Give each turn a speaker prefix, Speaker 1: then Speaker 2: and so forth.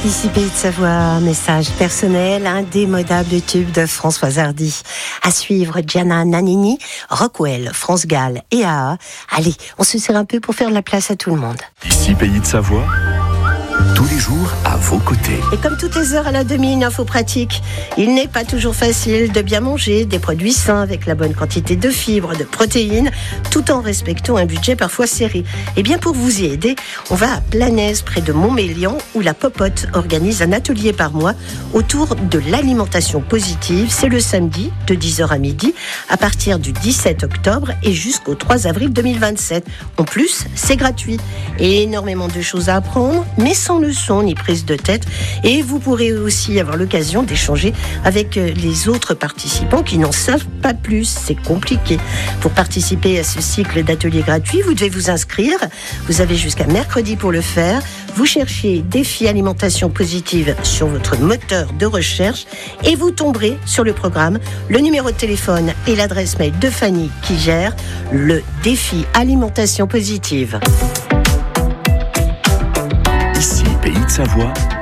Speaker 1: Ici Pays de Savoie, message personnel, indémodable tube de Françoise Hardy. À suivre, Gianna Nannini, Rockwell, France Gall et AA. Allez, on se serre un peu pour faire de la place à tout le monde.
Speaker 2: Ici Pays de Savoie, tous les jours à vos côtés.
Speaker 1: Et comme toutes les heures à la demi, une info pratique. Il n'est pas toujours facile de bien manger des produits sains avec la bonne quantité de fibres, de protéines, tout en respectant un budget parfois serré. Et bien pour vous y aider, on va à Planaise, près de Montmélian, où la Popote organise un atelier par mois autour de l'alimentation positive. C'est le samedi de 10h à midi, à partir du 17 octobre et jusqu'au 3 avril 2027. En plus, c'est gratuit. Et énormément de choses à apprendre, mais sans leçon ni prise de tête. Et vous pourrez aussi avoir l'occasion d'échanger avec les autres participants qui n'en savent pas plus. C'est compliqué. Pour participer à ce cycle d'ateliers gratuits, vous devez vous inscrire. Vous avez jusqu'à mercredi pour le faire. Vous cherchez défi alimentation positive sur votre moteur de recherche et vous tomberez sur le programme, le numéro de téléphone et l'adresse mail de Fanny qui gère le défi alimentation positive.
Speaker 2: Ici Pays de Savoie,